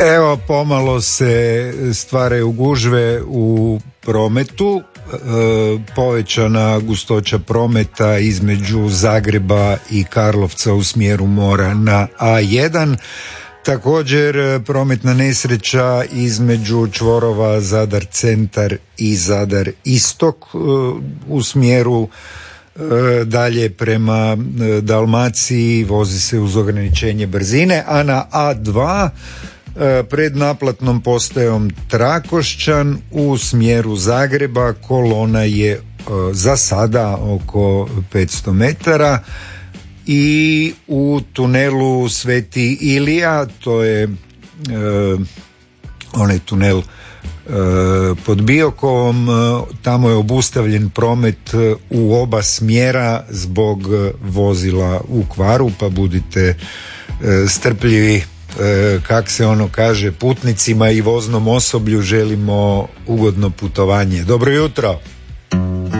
Evo, pomalo se stvaraju gužve u prometu, povećana gustoća prometa između Zagreba i Karlovca u smjeru mora na A1. Također prometna nesreća između čvorova Zadar centar i Zadar istok u smjeru dalje prema Dalmaciji, vozi se uz ograničenje brzine, a na A2 pred naplatnom postajom Trakošćan u smjeru Zagreba kolona je za sada oko 500 metara i u tunelu Sveti Ilija, to je onaj tunel pod Biokovom, tamo je obustavljen promet u oba smjera zbog vozila u kvaru, pa budite strpljivi. Kak se ono kaže, putnicima i voznom osoblju želimo ugodno putovanje. Dobro jutro.